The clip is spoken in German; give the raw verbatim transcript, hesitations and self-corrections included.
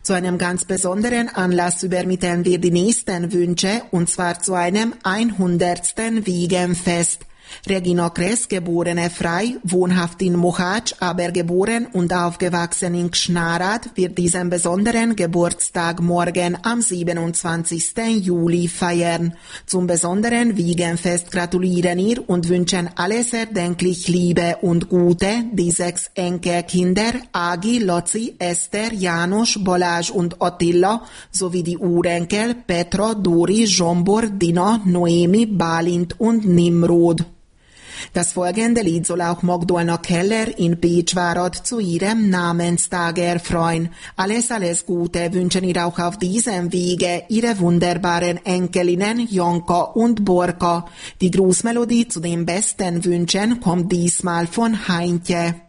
Zu einem ganz besonderen Anlass übermitteln wir die nächsten Wünsche, und zwar zu einem hundertsten Wiegenfest. Regina Kress, geborene Frei, wohnhaft in Mohács, aber geboren und aufgewachsen in Gsnárád, wird diesen besonderen Geburtstag morgen am siebenundzwanzigsten Juli feiern. Zum besonderen Wiegenfest gratulieren ihr und wünschen alles erdenklich Liebe und Gute die sechs Enkelkinder Agi, Loci, Eszter, János, Balázs und Attila sowie die Urenkel Petra, Dori, Zsombor, Dina, Noemi, Bálint und Nimrod. Das folgende Lied soll auch Magdolna Keller in Pécsvárad zu ihrem Namenstag erfreuen. Alles, alles Gute wünschen ihr auch auf diesem Wege ihre wunderbaren Enkelinnen Janka und Borka. Die Grußmelodie zu den besten Wünschen kommt diesmal von Heintje.